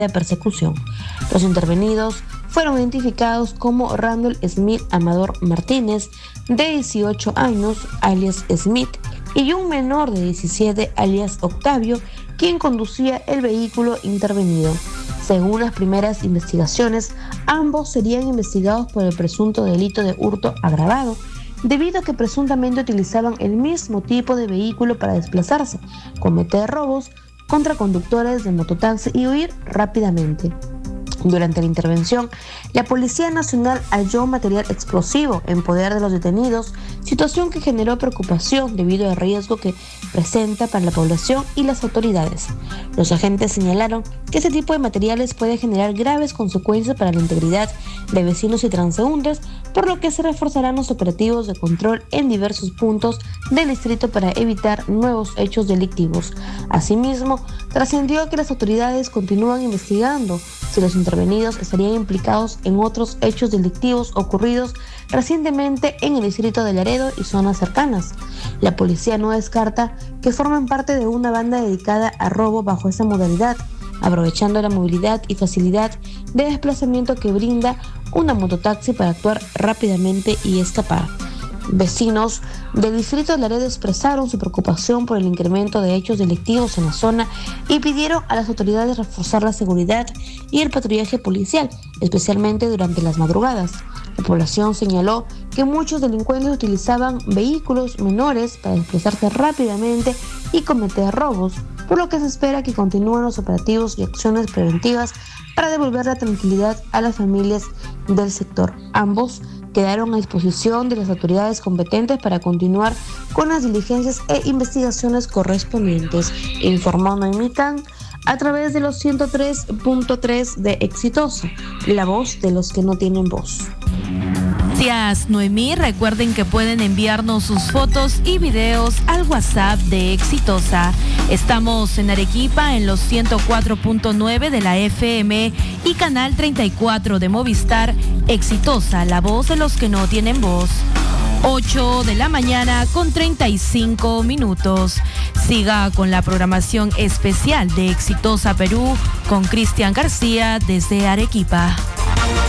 de persecución. Los intervenidos fueron identificados como Randall Smith Amador Martínez, de 18 años, alias Smith, y un menor de 17, alias Octavio, quien conducía el vehículo intervenido. Según las primeras investigaciones, ambos serían investigados por el presunto delito de hurto agravado, debido a que presuntamente utilizaban el mismo tipo de vehículo para desplazarse, cometer robos contra conductores de mototaxi y huir rápidamente. Durante la intervención, la Policía Nacional halló material explosivo en poder de los detenidos, situación que generó preocupación debido al riesgo que presenta para la población y las autoridades. Los agentes señalaron que este tipo de materiales puede generar graves consecuencias para la integridad de vecinos y transeúntes, por lo que se reforzarán los operativos de control en diversos puntos del distrito para evitar nuevos hechos delictivos. Asimismo, trascendió que las autoridades continúan investigando si los intervenidos estarían implicados en otros hechos delictivos ocurridos recientemente en el distrito de Laredo y zonas cercanas. La policía no descarta que formen parte de una banda dedicada a robo bajo esa modalidad, aprovechando la movilidad y facilidad de desplazamiento que brinda una mototaxi para actuar rápidamente y escapar. Vecinos del distrito de Laredo expresaron su preocupación por el incremento de hechos delictivos en la zona y pidieron a las autoridades reforzar la seguridad y el patrullaje policial, especialmente durante las madrugadas. La población señaló que muchos delincuentes utilizaban vehículos menores para desplazarse rápidamente y cometer robos, por lo que se espera que continúen los operativos y acciones preventivas para devolver la tranquilidad a las familias del sector. Ambos quedaron a disposición de las autoridades competentes para continuar con las diligencias e investigaciones correspondientes, informó Noemí Can a través de los 103.3 de Exitosa, la voz de los que no tienen voz. Gracias, Noemí. Recuerden que pueden enviarnos sus fotos y videos al WhatsApp de Exitosa. Estamos en Arequipa en los 104.9 de la FM y canal 34 de Movistar. Exitosa, la voz de los que no tienen voz. 8 de la mañana con 35 minutos. Siga con la programación especial de Exitosa Perú con Cristian García desde Arequipa.